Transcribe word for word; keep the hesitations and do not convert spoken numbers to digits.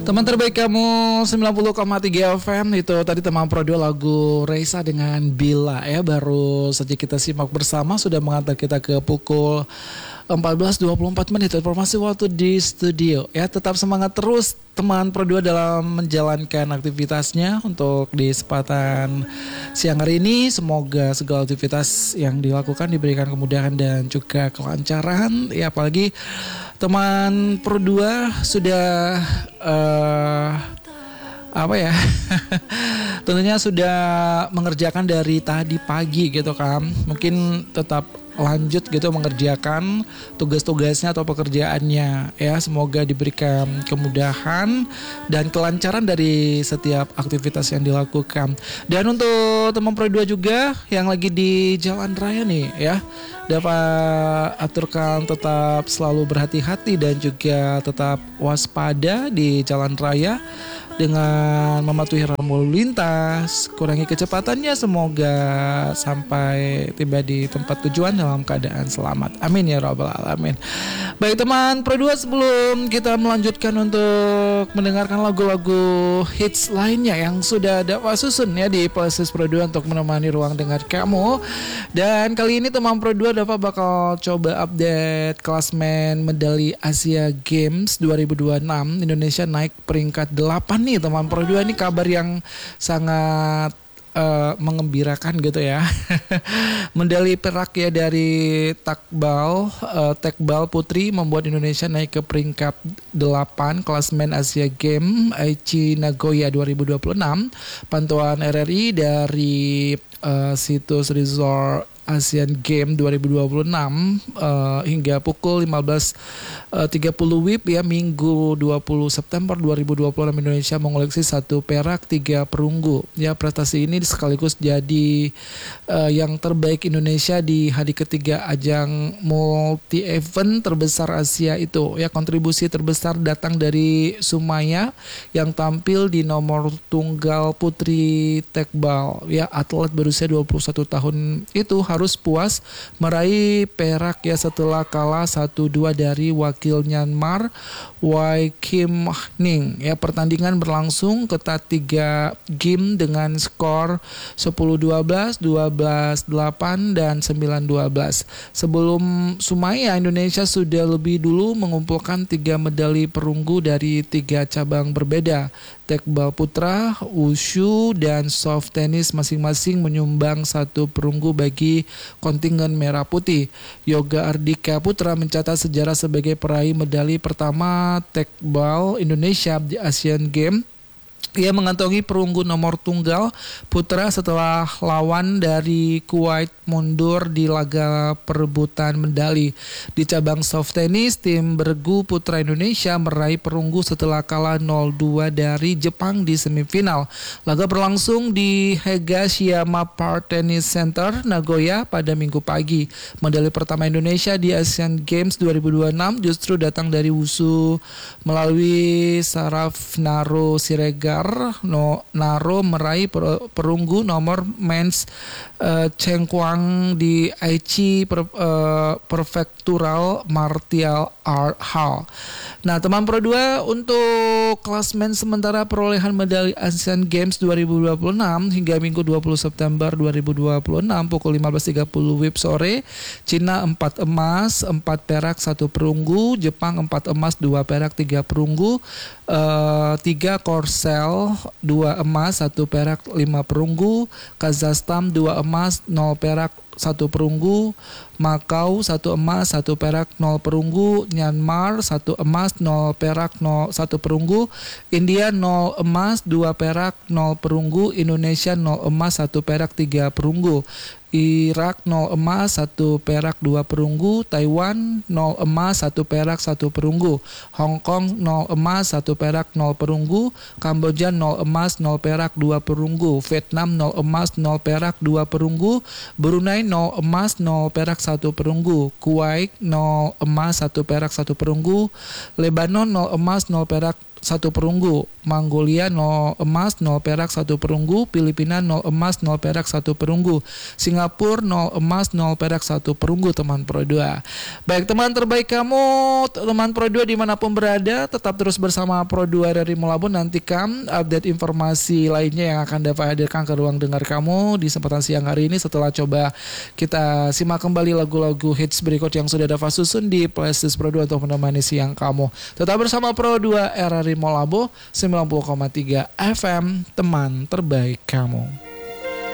Teman terbaik kamu sembilan puluh koma tiga F M itu tadi teman pro dua lagu Reisa dengan Bila ya. Baru saja kita simak bersama, sudah mengantar kita ke pukul empat belas dua puluh empat menit informasi waktu di studio ya. Tetap semangat terus teman pro dua dalam menjalankan aktivitasnya untuk di kesempatan siang hari ini. Semoga segala aktivitas yang dilakukan diberikan kemudahan dan juga kelancaran ya, apalagi teman pro dua sudah uh, apa ya tentunya sudah mengerjakan dari tadi pagi gitu kan. Mungkin tetap lanjut gitu mengerjakan tugas-tugasnya atau pekerjaannya ya. Semoga diberikan kemudahan dan kelancaran dari setiap aktivitas yang dilakukan. Dan untuk teman pro dua juga yang lagi di jalan raya nih ya, dapat aturkan tetap selalu berhati-hati dan juga tetap waspada di jalan raya dengan mematuhi rambu lalu lintas, kurangi kecepatannya, semoga sampai tiba di tempat tujuan dalam keadaan selamat. Amin ya rabbal alamin. Baik teman pro dua, sebelum kita melanjutkan untuk mendengarkan lagu-lagu hits lainnya yang sudah dapat susun ya di playlist pro dua untuk menemani ruang dengar kamu. Dan kali ini teman pro dua dapat bakal coba update klasmen medali Asia Games dua ribu dua puluh enam. Indonesia naik peringkat delapan nih teman pro dua. Ini kabar yang sangat uh, mengembirakan gitu ya. Medali perak ya dari takbal uh, tekbal putri membuat Indonesia naik ke peringkat delapan klasmen Asia Games Aichi Nagoya dua ribu dua puluh enam. Pantauan R R I dari uh, situs Resort Asian Games dua ribu dua puluh enam uh, hingga pukul lima belas tiga puluh W I B ya, Minggu dua puluh September dua ribu dua puluh enam, Indonesia mengoleksi satu perak, tiga perunggu. Ya, prestasi ini sekaligus jadi uh, yang terbaik Indonesia di hari ketiga ajang multi event terbesar Asia itu. Ya, kontribusi terbesar datang dari Sumaya yang tampil di nomor tunggal putri tekbal. Ya, atlet berusia dua puluh satu tahun itu harus puas meraih perak ya setelah kalah satu dua dari wakil Myanmar Wai Kim Ning. Ya, pertandingan berlangsung ketat tiga game dengan skor sepuluh dua belas, dua belas delapan dan sembilan dua belas. Sebelum Sumaya, Indonesia sudah lebih dulu mengumpulkan tiga medali perunggu dari tiga cabang berbeda. Tekbal putra, wushu, dan soft tennis masing-masing menyumbang satu perunggu bagi kontingen merah putih. Yoga Ardika Putra mencatat sejarah sebagai peraih medali pertama tekbal Indonesia di Asian Games. Ia mengantongi perunggu nomor tunggal putra setelah lawan dari Kuwait mundur di laga perebutan medali. Di cabang soft tennis, tim bergu putra Indonesia meraih perunggu setelah kalah nol dua dari Jepang di semifinal. Laga berlangsung di Higashiyama Park Tennis Center, Nagoya pada Minggu pagi. Medali pertama Indonesia di Asian Games dua ribu dua puluh enam justru datang dari wushu melalui Saraf Naro Siregar. No, Naro meraih per, perunggu nomor men's uh, Chengkwang di Aichi per, uh, Prefectural Martial Art Hall. Nah, teman pro dua, untuk klasmen sementara perolehan medali Asian Games dua ribu dua puluh enam hingga Minggu dua puluh September dua ribu dua puluh enam pukul lima belas tiga puluh W I B sore, Cina empat emas, empat perak, satu perunggu, Jepang empat emas, dua perak, tiga perunggu, uh, tiga Korsel dua emas, satu perak, lima perunggu, Kazakhstan dua emas, nol perak, satu perunggu, Makau satu emas, satu perak, nol perunggu, Myanmar satu emas, nol perak, nol satu perunggu, India nol emas, dua perak, nol perunggu, Indonesia nol emas, satu perak, tiga perunggu, Irak nol emas, satu perak, dua perunggu, Taiwan nol emas, satu perak, satu perunggu, Hong Kong nol emas, satu perak, nol perunggu, Kamboja nol emas, nol perak, dua perunggu, Vietnam nol emas, nol perak, dua perunggu, Brunei nol emas, nol perak, satu perunggu, Kuwait nol emas, satu perak, satu perunggu, Lebanon nol emas, nol perak, satu perunggu. Mongolia nol emas nol perak satu perunggu. Filipina nol emas nol perak satu perunggu. Singapura nol emas nol perak satu perunggu teman Pro dua. Baik teman terbaik kamu, teman Pro dua dimanapun berada, tetap terus bersama Pro dua R R I Malabo. Nantikan update informasi lainnya yang akan dapat hadirkan ke ruang dengar kamu di kesempatan siang hari ini setelah coba kita simak kembali lagu-lagu hits berikut yang sudah dapat susun di playlist Pro dua untuk menemani siang kamu. Tetap bersama Pro dua R R I Malabo sembilan puluh koma tiga F M, teman terbaik kamu.